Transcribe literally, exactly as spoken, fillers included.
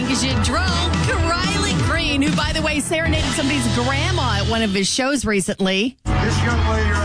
because you drove. Riley Green, who, by the way, serenaded somebody's grandma at one of his shows recently. This young lady